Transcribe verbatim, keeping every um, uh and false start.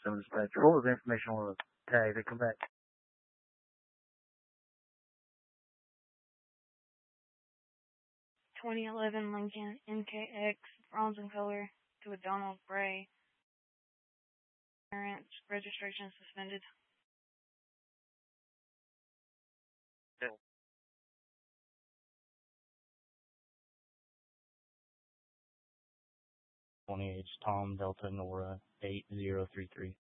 seven dispatch. What was the information on the tag? They come back. twenty eleven Lincoln N K X, bronze in color, to a Donald Gray. Parents, registration suspended. twenty-eight Tom Delta Nora eight zero three three.